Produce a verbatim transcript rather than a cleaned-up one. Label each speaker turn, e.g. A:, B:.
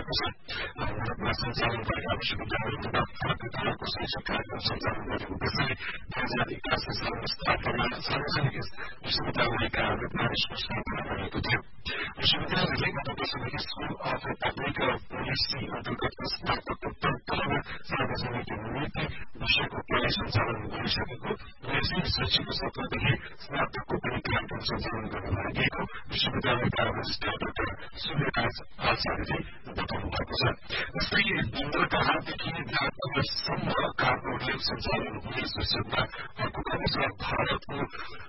A: भएको छ। रूपमा सञ्चालन गरेका विश्वविद्यालयहरूमा फरक तहको शैक्षिक कार्यक्रम सञ्चालन गरेको त्यसैले दुई हजार एक्कासी सालमा स्थापना सार्वजनिक विश्वविद्यालयका रूपमा यसको स्थापना गरिएको थियो। विश्वविद्यालयले गत वर्षदेखि स्कुल अफ पब्लिक पोलिसी अन्तर्गतको स्नातकोत्तर तहमा सार्वजनिक नीति विषयको पढाइ सञ्चालन गरिसकेको यसै शैक्षिक सत्रदेखि स्नातकको पनि कार्यक्रम सञ्चालन गर्न लागेको विश्वविद्यालयका रजिस्ट्रार डाक्टर सूर्यकान्त आचार्यले बताउनु भएको छ। जस्तै इन्द्रकहारदेखि नागनगरसम्म कार्गो रेल सञ्चालन हुने शीर्षकमा अर्को खबर छ। भारतको